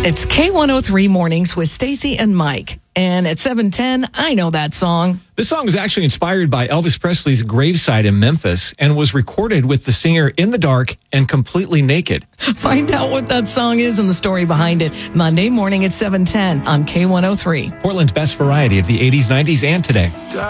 It's K103 Mornings with Stacy and Mike. And at 7:10, I know that song. This song was actually inspired by Elvis Presley's gravesite in Memphis and was recorded with the singer in the dark and completely naked. Find out what that song is and the story behind it Monday morning at 7:10 on K103. Portland's best variety of the 80s, 90s, and today.